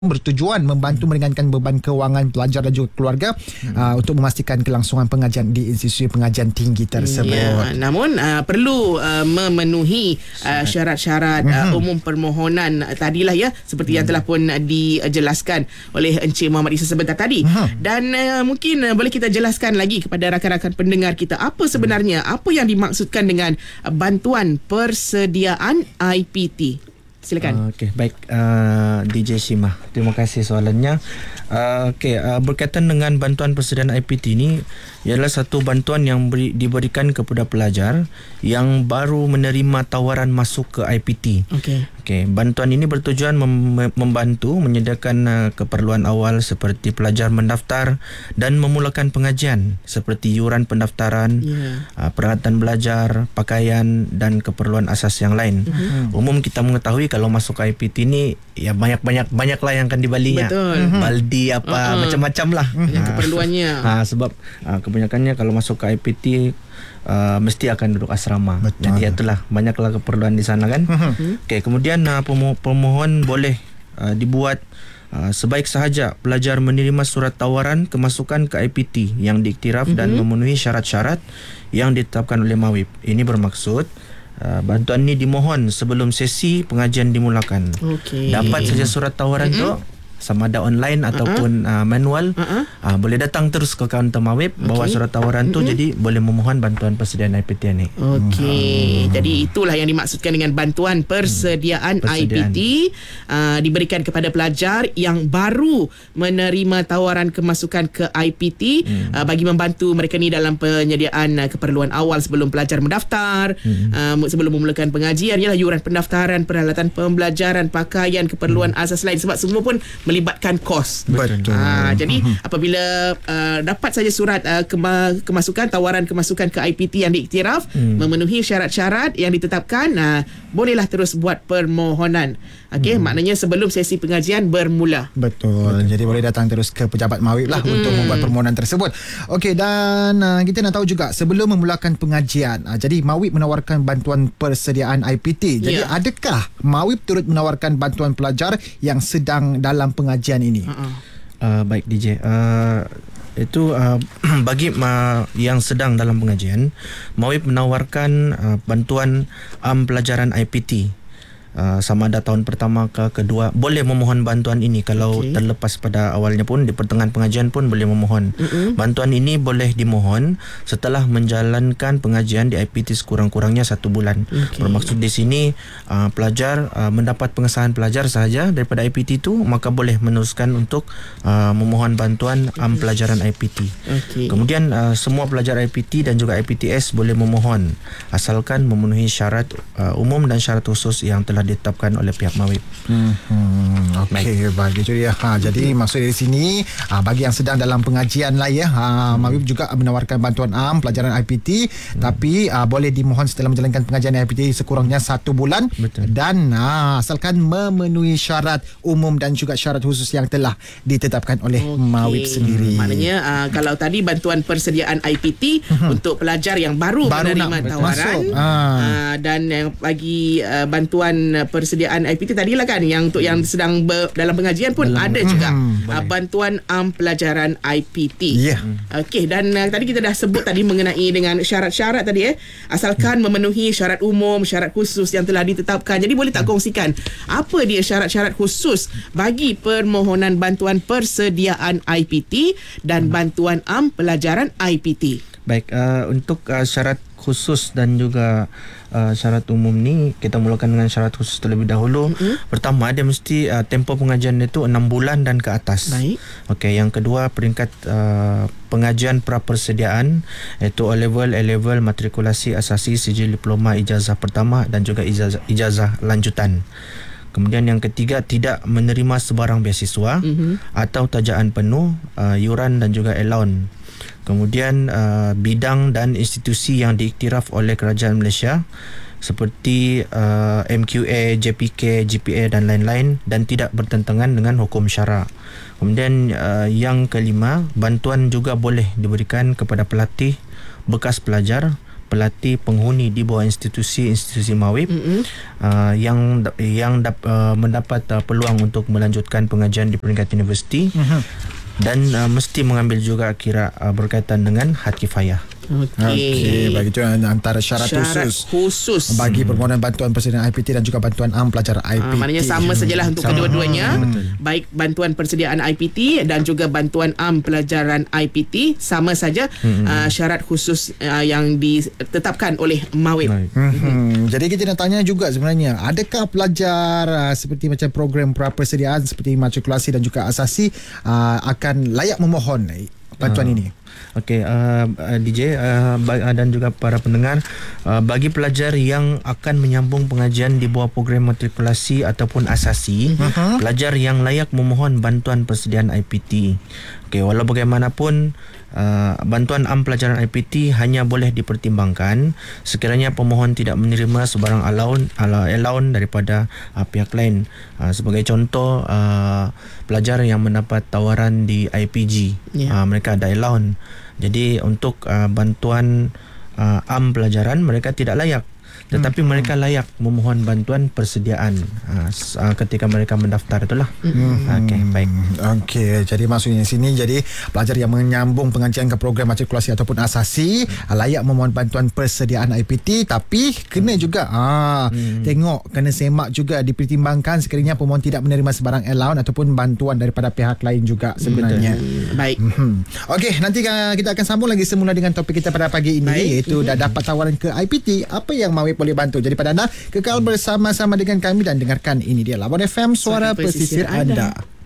bertujuan membantu meringankan beban kewangan pelajar dan juga keluarga untuk memastikan kelangsungan pengajian di institusi pengajian tinggi tersebut. Ya, namun perlu memenuhi syarat-syarat umum permohonan tadilah ya, seperti yang telah pun dijelaskan oleh Encik Muhammad Isa sebentar tadi. Dan mungkin boleh kita jelaskan lagi kepada rakan-rakan pendengar kita apa sebenarnya apa yang dimaksudkan dengan bantuan persediaan IPT. Silakan. Okey, baik DJ Shima. Terima kasih soalannya. Berkaitan dengan bantuan persediaan IPT ini ialah satu bantuan yang diberikan kepada pelajar yang baru menerima tawaran masuk ke IPT. Okey, bantuan ini bertujuan membantu menyediakan keperluan awal seperti pelajar mendaftar dan memulakan pengajian seperti yuran pendaftaran, peralatan belajar, pakaian dan keperluan asas yang lain. Umum kita mengetahui kalau masuk ke IPT ni ya banyak lah yang akan dibalinya. Betul. Baldi apa macam-macam lah keperluannya. Sebab kebanyakannya kalau masuk ke IPT mesti akan duduk asrama. Betul. Jadi itulah banyaklah keperluan di sana kan. Okey, kemudian pemohon boleh dibuat sebaik sahaja pelajar menerima surat tawaran kemasukan ke IPT yang diiktiraf dan memenuhi syarat-syarat yang ditetapkan oleh MAWIP. Ini bermaksud bantuan ini dimohon sebelum sesi pengajian dimulakan. Dapat saja surat tawaran tu sama ada online ataupun manual, boleh datang terus ke kaunter MAWIP bawa surat tawaran tu, jadi boleh memohon bantuan persediaan IPT ni. Jadi itulah yang dimaksudkan dengan bantuan persediaan IPT diberikan kepada pelajar yang baru menerima tawaran kemasukan ke IPT bagi membantu mereka ni dalam penyediaan keperluan awal sebelum pelajar mendaftar, sebelum memulakan pengajian, ialah yuran pendaftaran, peralatan pembelajaran, pakaian, keperluan asas lain, sebab semua pun melibatkan kos. Betul. Jadi apabila dapat saja surat kemasukan, tawaran kemasukan ke IPT yang diiktiraf, memenuhi syarat-syarat yang ditetapkan, bolehlah terus buat permohonan. Maknanya sebelum sesi pengajian bermula. Betul. Jadi boleh datang terus ke pejabat MAWIP lah untuk membuat permohonan tersebut. Okey, dan kita nak tahu juga sebelum memulakan pengajian, jadi MAWIP menawarkan bantuan persediaan IPT. Jadi adakah MAWIP turut menawarkan bantuan pelajar yang sedang dalam pengajian ini? Baik DJ, itu bagi yang sedang dalam pengajian, MAWIP menawarkan bantuan pelajaran IPT. Sama ada tahun pertama ke kedua boleh memohon bantuan ini. Kalau terlepas pada awalnya pun di pertengahan pengajian pun boleh memohon. Bantuan ini boleh dimohon setelah menjalankan pengajian di IPT sekurang-kurangnya 1 bulan. Bermaksud di sini pelajar mendapat pengesahan pelajar sahaja daripada IPT itu, maka boleh meneruskan untuk memohon bantuan pelajaran IPT. Kemudian semua pelajar IPT dan juga IPTS boleh memohon asalkan memenuhi syarat umum dan syarat khusus yang telah ditetapkan oleh pihak MAWIP. Okey, baik. Jadi maksud dari sini bagi yang sedang dalam pengajian lah ya, MAWIP juga menawarkan bantuan pelajaran IPT, tapi boleh dimohon setelah menjalankan pengajian IPT sekurangnya 1 bulan. Betul. Dan asalkan memenuhi syarat umum dan juga syarat khusus yang telah ditetapkan oleh MAWIP sendiri. Maknanya kalau tadi bantuan persediaan IPT untuk pelajar yang baru menerima tawaran, dan yang bagi bantuan persediaan IPT tadilah kan, yang untuk yang sedang dalam pengajian pun ada juga bantuan pelajaran IPT. Okey, dan tadi kita dah sebut tadi mengenai dengan syarat-syarat tadi asalkan memenuhi syarat umum, syarat khusus yang telah ditetapkan. Jadi boleh tak kongsikan apa dia syarat-syarat khusus bagi permohonan bantuan persediaan IPT dan bantuan pelajaran IPT? Baik, untuk syarat khusus dan juga syarat umum ni, kita mulakan dengan syarat khusus terlebih dahulu. Pertama, dia mesti tempoh pengajian itu 6 bulan dan ke atas. Baik. Okey, yang kedua peringkat pengajian pra-persediaan iaitu O-level, A-level, matrikulasi asasi, sijil diploma, ijazah pertama dan juga ijazah lanjutan. Kemudian yang ketiga, tidak menerima sebarang beasiswa atau tajaan penuh, yuran dan juga allowance. Kemudian bidang dan institusi yang diiktiraf oleh kerajaan Malaysia seperti MQA, JPK, GPA dan lain-lain, dan tidak bertentangan dengan hukum syara. Kemudian yang kelima, bantuan juga boleh diberikan kepada pelatih, bekas pelajar, pelatih penghuni di bawah institusi MAWIP yang mendapat peluang untuk melanjutkan pengajian di peringkat universiti dan mesti mengambil juga kira berkaitan dengan had kifayah. Okey, bagi itu antara syarat khusus bagi permohonan bantuan persediaan IPT dan juga bantuan am pelajar IPT. Maknanya sama sajalah untuk kedua-duanya. Baik bantuan persediaan IPT dan juga bantuan am pelajaran IPT sama saja syarat khusus yang ditetapkan oleh MAWIP. Jadi kita nak tanya juga sebenarnya, adakah pelajar seperti macam program prapersediaan seperti matrikulasi dan juga asasi akan layak memohon bantuan ini? Okey, DJ dan juga para pendengar, bagi pelajar yang akan menyambung pengajian di bawah program matrikulasi ataupun asasi, pelajar yang layak memohon bantuan persediaan IPT. Okey, walau bagaimanapun bantuan am pelajaran IPT hanya boleh dipertimbangkan sekiranya pemohon tidak menerima sebarang allowance daripada pihak lain. Sebagai contoh, pelajar yang mendapat tawaran di IPG, mereka ada allowance. Jadi untuk bantuan am pelajaran mereka tidak layak, tetapi mereka layak memohon bantuan persediaan ketika mereka mendaftar, itulah. Okey, baik. Okey, jadi maksudnya sini, jadi pelajar yang menyambung pengajian ke program matrikulasi ataupun asasi layak memohon bantuan persediaan IPT, tapi kena juga tengok, kena semak juga, dipertimbangkan sekiranya pemohon tidak menerima sebarang allowance ataupun bantuan daripada pihak lain juga sebenarnya. Baik. Okey, nanti kita akan sambung lagi semula dengan topik kita pada pagi ini, iaitu dah dapat tawaran ke IPT, apa yang MAWIP boleh bantu. Jadi pada anda, kekal bersama-sama dengan kami dan dengarkan ini dia Labuan FM, suara pesisir anda.